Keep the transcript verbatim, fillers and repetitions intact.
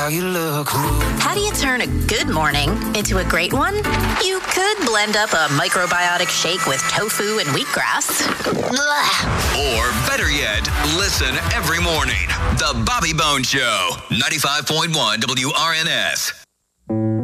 How you look. How do you turn a good morning into a great one? You could blend up a microbiotic shake with tofu and wheatgrass. Blah. Or better yet, listen every morning. The Bobby Bones Show, ninety-five point one W R N S.